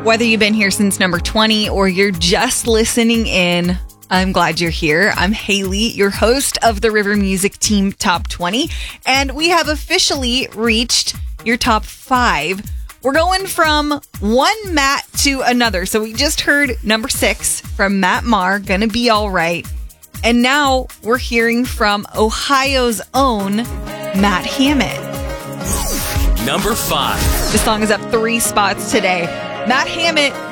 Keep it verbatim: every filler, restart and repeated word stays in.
Whether you've been here since number twenty or you're just listening in, I'm glad you're here. I'm Haley, your host of the River Music Team Top twenty, and we have officially reached your top five. We're going from one Matt to another. So we just heard number six from Matt Maher, Gonna Be All Right. And now we're hearing from Ohio's own Matt Hammett. Number five. The song is up three spots today. Matt Hammett